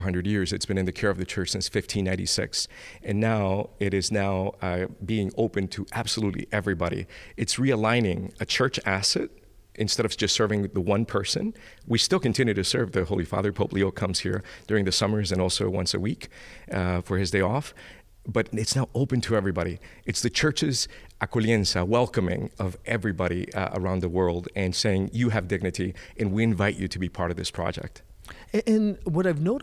100 years. It's been in the care of the church since 1596. And now it is being open to absolutely everybody. It's realigning a church asset. Instead of just serving the one person, we still continue to serve the Holy Father. Pope Leo comes here during the summers and also once a week for his day off. But it's now open to everybody. It's the church's acolienza, welcoming of everybody around the world and saying, you have dignity and we invite you to be part of this project. And what I've noticed